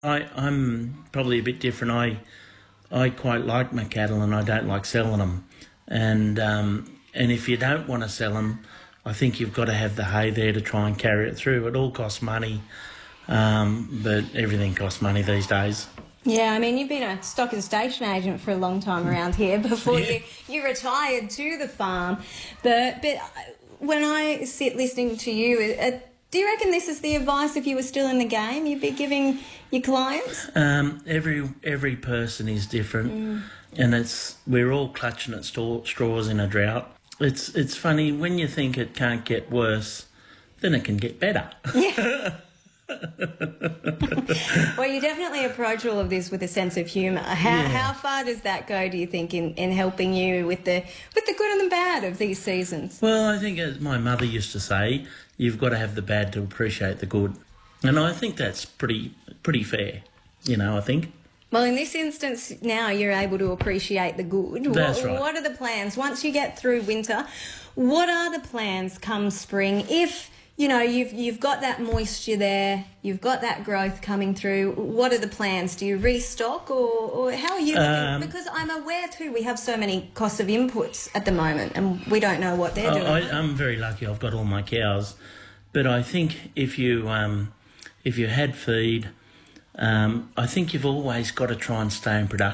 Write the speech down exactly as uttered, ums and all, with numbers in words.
I, I'm probably a bit different. I I quite like my cattle and I don't like selling them. And um, and if you don't want to sell them, I think you've got to have the hay there to try and carry it through. It all costs money, um, but everything costs money these days. Yeah, I mean, you've been a stock and station agent for a long time around here before Yeah. you, you retired to the farm. But, but when I sit listening to you, uh, do you reckon this is the advice if you were still in the game you'd be giving your clients? Um, every every person is different, mm. and it's we're all clutching at straw, straws in a drought. It's it's funny when you think it can't get worse, then it can get better. Yeah. Well, you definitely approach all of this with a sense of humour. How, Yeah. how far does that go, do you think, in, in helping you with the with the good and the bad of these seasons? Well, I think as my mother used to say, you've got to have the bad to appreciate the good. And I think that's pretty pretty fair, you know, I think. Well, in this instance now you're able to appreciate the good. That's what, right. What are the plans? Once you get through winter, what are the plans come spring? If, you know, you've you've got that moisture there, you've got that growth coming through, what are the plans? Do you restock or, or how are you looking? Um, because I'm aware too we have so many costs of inputs at the moment and we don't know what they're doing. I, I'm very lucky I've got all my cows. But I think if you um, if you had feed, um, I think you've always got to try and stay in production.